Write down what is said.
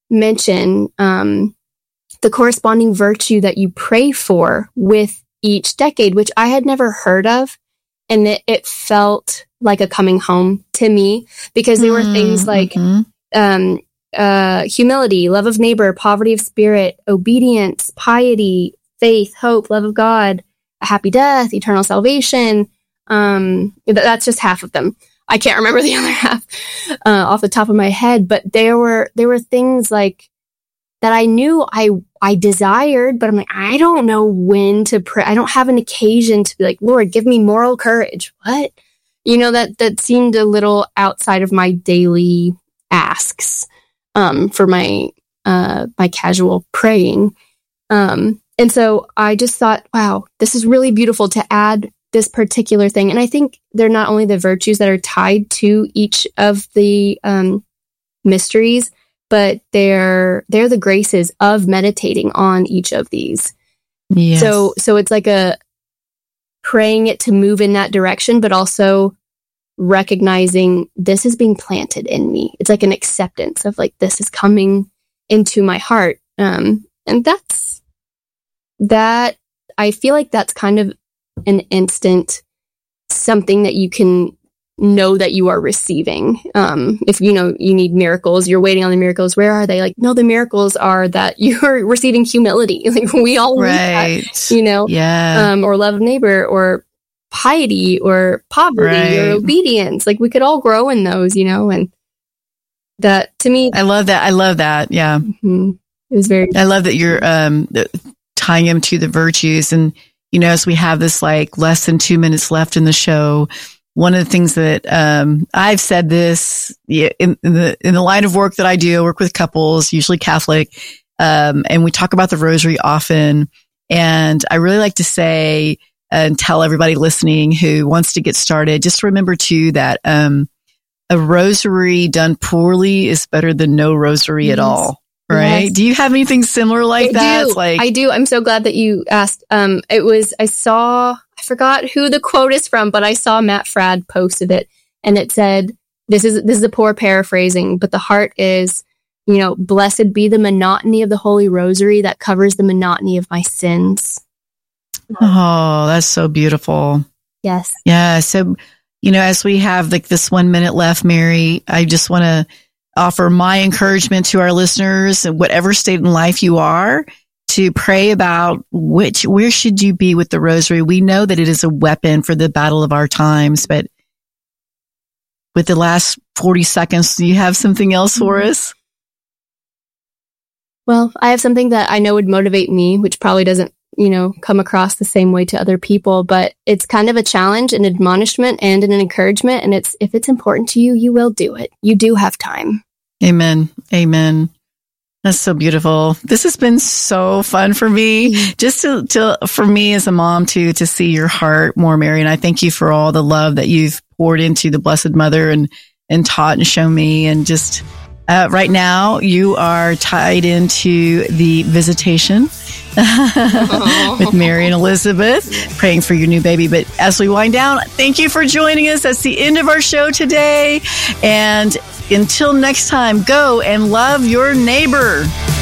mention the corresponding virtue that you pray for with each decade, which I had never heard of. And it felt like a coming home to me, because there were things like humility, love of neighbor, poverty of spirit, obedience, piety, faith, hope, love of God, a happy death, eternal salvation. That's just half of them. I can't remember the other half off the top of my head, but there were things like that I knew I desired, but I'm like, I don't know when to pray. I don't have an occasion to be like, Lord, give me moral courage. What? That seemed a little outside of my daily asks for my casual praying. And so I just thought, wow, this is really beautiful to add this particular thing. And I think they're not only the virtues that are tied to each of the mysteries, but they're the graces of meditating on each of these. Yes. So it's like a praying it to move in that direction, but also recognizing this is being planted in me. It's like an acceptance of like, this is coming into my heart. And that I feel like that's kind of an instant something that you can know that you are receiving. If you need miracles, you're waiting on the miracles. Where are they? Like, no, the miracles are that you're receiving humility. Like we all need that, Yeah. Or love of neighbor, or piety, or poverty, or obedience. Like we could all grow in those, and that to me, I love that. Yeah. Mm-hmm. It was very. I love that you're tying them to the virtues, and as we have this like less than 2 minutes left in the show. One of the things that I've said this in the line of work that I do, I work with couples, usually Catholic, and we talk about the rosary often. And I really like to say and tell everybody listening who wants to get started, just remember too that a rosary done poorly is better than no rosary at all. Right? Yes. Do you have anything similar like that? I do. I'm so glad that you asked. I forgot who the quote is from, but I saw Matt Fradd posted it, and it said, this is a poor paraphrasing, but the heart is, blessed be the monotony of the Holy Rosary that covers the monotony of my sins. Oh, that's so beautiful. Yes. Yeah. So, as we have like this 1 minute left, Mary, I just want to offer my encouragement to our listeners, whatever state in life you are, to pray about where should you be with the rosary. We know that it is a weapon for the battle of our times, but with the last 40 seconds, do you have something else for us? Well, I have something that I know would motivate me, which probably doesn't, come across the same way to other people, but it's kind of a challenge, an admonishment, and an encouragement. And if it's important to you, you will do it. You do have time. Amen. Amen. That's so beautiful. This has been so fun for me, just for me as a mom to see your heart more, Mary. And I thank you for all the love that you've poured into the Blessed Mother and taught and shown me. And just right now you are tied into the visitation with Mary and Elizabeth, praying for your new baby. But as we wind down, thank you for joining us. That's the end of our show today. And until next time, go and love your neighbor.